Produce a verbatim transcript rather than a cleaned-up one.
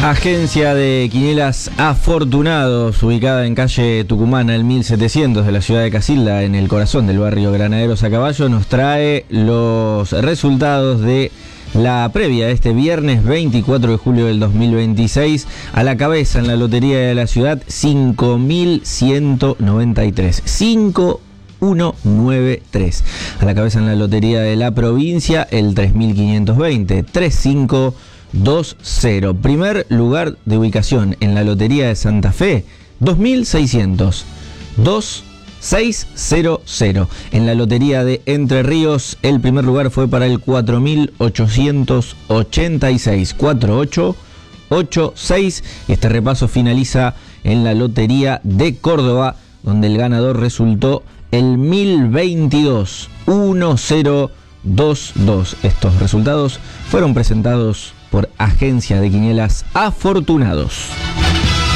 Agencia de Quinielas Afortunados, ubicada en calle Tucumana, el mil setecientos de la ciudad de Casilda, en el corazón del barrio Granaderos a Caballo, nos trae los resultados de la previa de este viernes veinticuatro de julio del dos mil veintiséis. A la cabeza en la lotería de la ciudad, cinco mil ciento noventa y tres. cinco mil ciento noventa y tres. A la cabeza en la lotería de la provincia, el tres mil quinientos veinte. tres cinco dos cero. Primer lugar de ubicación en la lotería de Santa Fe, dos mil seiscientos. dos seis cero cero. En la lotería de Entre Ríos, el primer lugar fue para el cuatro mil ochocientos ochenta y seis. cuatro ocho ocho seis. Y este repaso finaliza en la lotería de Córdoba, donde el ganador resultó el mil veintidós. uno cero dos dos. Estos resultados fueron presentados por Agencia de Quinielas Afortunados.